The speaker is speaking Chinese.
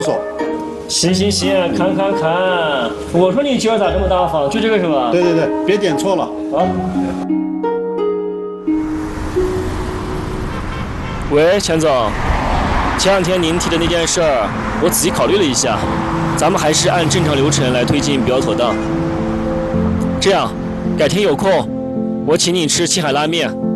说。 行行行，看看看，我说你今儿咋这么大方？就这个是吧？ 对对对，别点错了。 啊。喂，钱总，前两天您提的那件事儿，我仔细考虑了一下，咱们还是按正常流程来推进比较妥当。这样，改天有空，我请你吃青海拉面。